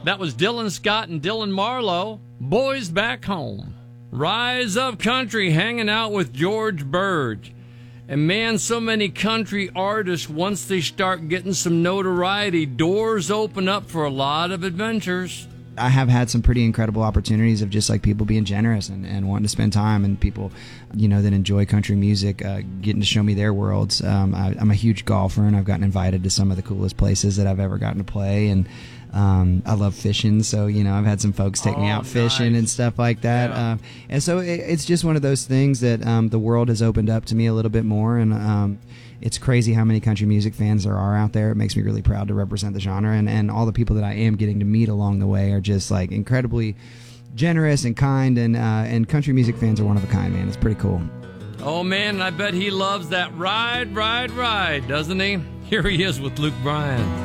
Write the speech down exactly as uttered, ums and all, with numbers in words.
That was Dylan Scott and Dylan Marlowe, Boys Back Home. Rise of Country, hanging out with George Burge. And man, so many country artists, once they start getting some notoriety, doors open up for a lot of adventures. I have had some pretty incredible opportunities of just like people being generous and, and wanting to spend time, and people, you know, that enjoy country music, uh, getting to show me their worlds. Um, I, I'm a huge golfer, and I've gotten invited to some of the coolest places that I've ever gotten to play. And um, I love fishing, so, you know, I've had some folks take oh, me out fishing nice. and stuff like that. Yeah. Uh, and so it, it's just one of those things that um, the world has opened up to me a little bit more. And um, it's crazy how many country music fans there are out there. It makes me really proud to represent the genre, and, and all the people that I am getting to meet along the way are just like incredibly generous and kind, and uh, and country music fans are one of a kind, man. It's pretty cool. Oh man, I bet he loves that ride, ride, ride, doesn't he? Here he is with Luke Bryan.